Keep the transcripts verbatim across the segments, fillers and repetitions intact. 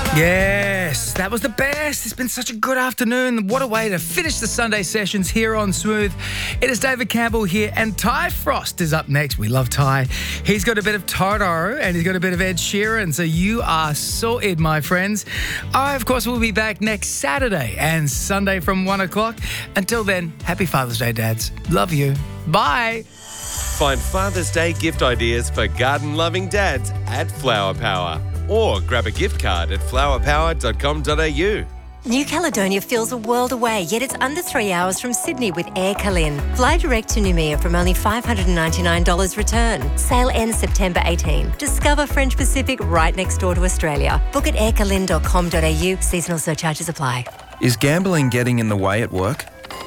Yes, that was the best. It's been such a good afternoon. What a way to finish the Sunday sessions here on Smooth. It is David Campbell here, and Ty Frost is up next. We love Ty. He's got a bit of Toto, and he's got a bit of Ed Sheeran, so you are sorted, my friends. I, of course, will be back next Saturday and Sunday from one o'clock. Until then, happy Father's Day, dads. Love you. Bye. Find Father's Day gift ideas for garden-loving dads at Flower Power. Or grab a gift card at flower power dot com dot a u. New Caledonia feels a world away, yet it's under three hours from Sydney with Air Calin. Fly direct to Noumea from only five hundred ninety-nine dollars return. Sale ends September eighteenth. Discover French Pacific right next door to Australia. Book at air calin dot com dot a u. Seasonal surcharges apply. Is gambling getting in the way at work?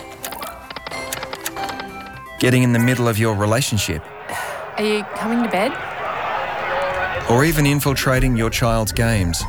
Getting in the middle of your relationship? Are you coming to bed? Or even infiltrating your child's games?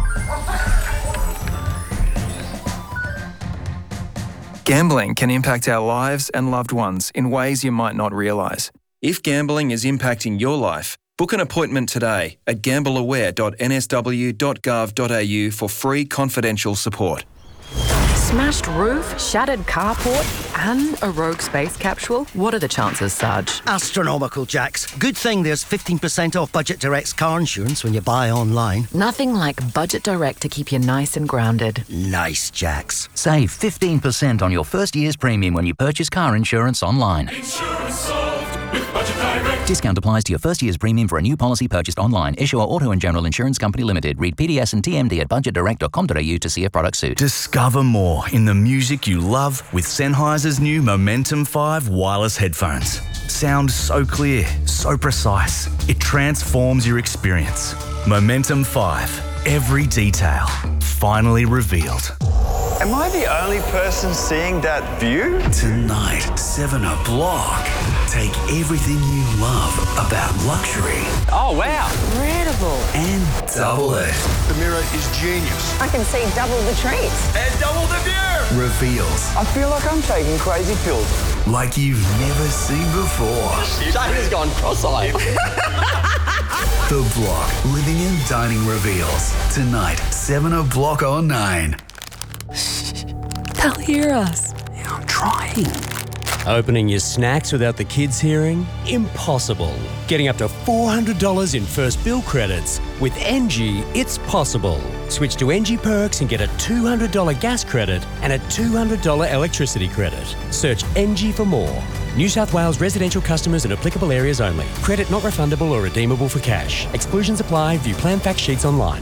Gambling can impact our lives and loved ones in ways you might not realise. If gambling is impacting your life, book an appointment today at gamble aware dot n s w dot gov dot a u for free confidential support. Smashed roof, shattered carport, and a rogue space capsule? What are the chances, Sarge? Astronomical, Jax. Good thing there's fifteen percent off Budget Direct's car insurance when you buy online. Nothing like Budget Direct to keep you nice and grounded. Nice, Jax. Save fifteen percent on your first year's premium when you purchase car insurance online. Insurance solved with Budget Direct. Discount applies to your first year's premium for a new policy purchased online. Issuer Auto and General Insurance Company Limited. Read P D S and T M D at budget direct dot com dot a u to see if product suit. Discover more in the music you love with Sennheiser's new Momentum five wireless headphones. Sound so clear, so precise. It transforms your experience. Momentum five. Every detail finally revealed. Am I the only person seeing that view? Tonight, seven o'clock. Take everything you love about luxury. Oh, wow. Incredible. And double it. The mirror is genius. I can see double the trees. And double the view. Reveals. I feel like I'm taking crazy pills. Like you've never seen before. Shane has gone cross-eyed. The Block Living and Dining reveals. Tonight, seven o'clock on nine. They'll hear us. Yeah, I'm trying. Opening your snacks without the kids hearing? Impossible. Getting up to four hundred dollars in first bill credits. With N G, it's possible. Switch to N G Perks and get a two hundred dollars gas credit and a two hundred dollars electricity credit. Search N G for more. New South Wales residential customers in applicable areas only. Credit not refundable or redeemable for cash. Exclusions apply. View plan fact sheets online.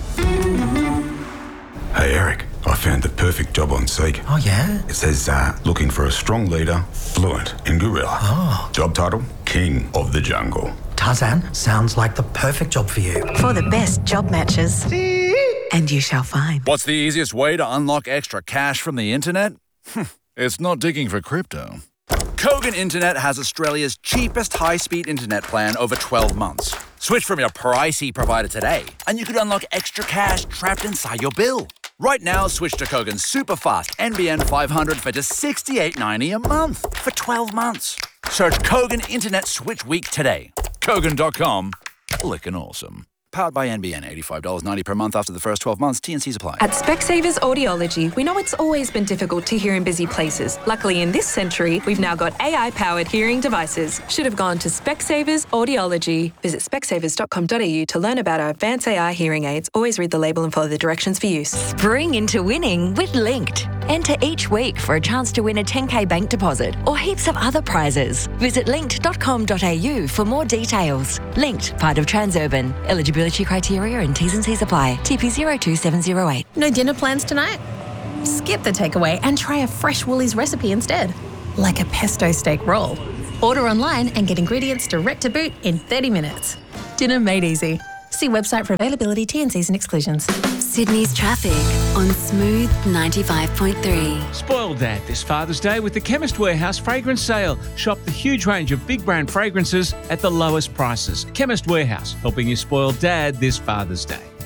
Hey Eric, I found the perfect job on Seek. Oh, yeah? It says, uh, looking for a strong leader, fluent in gorilla. Oh. Job title, King of the Jungle. Tarzan, sounds like the perfect job for you. For the best job matches. And you shall find. What's the easiest way to unlock extra cash from the internet? It's not digging for crypto. Kogan Internet has Australia's cheapest high-speed internet plan over twelve months. Switch from your pricey provider today, and you could unlock extra cash trapped inside your bill. Right now, switch to Kogan's super fast N B N five hundred for just sixty-eight ninety a month for twelve months. Search Kogan Internet Switch Week today. Kogan dot com. Lickin' awesome. Powered by N B N, eighty-five dollars ninety per month after the first twelve months. T and Cs apply. At Specsavers Audiology, we know it's always been difficult to hear in busy places. Luckily, in this century, we've now got A I-powered hearing devices. Should have gone to Specsavers Audiology. Visit specsavers dot com dot a u to learn about our advanced A I hearing aids. Always read the label and follow the directions for use. Spring into winning with Linked. Enter each week for a chance to win a ten K bank deposit or heaps of other prizes. Visit linked dot com dot a u for more details. Linked, part of Transurban. Eligibility criteria and T's and C's apply. T P zero two seven zero eight. No dinner plans tonight? Skip the takeaway and try a fresh Woolies recipe instead. Like a pesto steak roll. Order online and get ingredients direct to boot in thirty minutes. Dinner made easy. See website for availability, T and C's and exclusions. Sydney's traffic on Smooth ninety-five point three. Spoil Dad this Father's Day with the Chemist Warehouse fragrance sale. Shop the huge range of big brand fragrances at the lowest prices. Chemist Warehouse, helping you spoil Dad this Father's Day.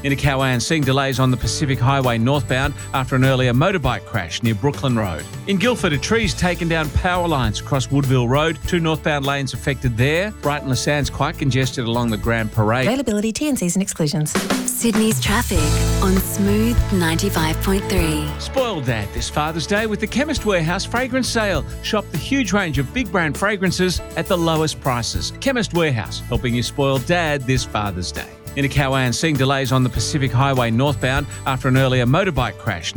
In a Cowan, seeing delays on the Pacific Highway northbound after an earlier motorbike crash near Brooklyn Road. In Guildford, a tree's taken down power lines across Woodville Road. Two northbound lanes affected there. Brighton Lassand's quite congested along the Grand Parade. Availability, T and Cs and exclusions. Sydney's traffic on Smooth ninety-five point three. Spoil Dad this Father's Day with the Chemist Warehouse fragrance sale. Shop the huge range of big brand fragrances at the lowest prices. Chemist Warehouse, helping you spoil Dad this Father's Day. In a Cowan, seeing delays on the Pacific Highway northbound after an earlier motorbike crash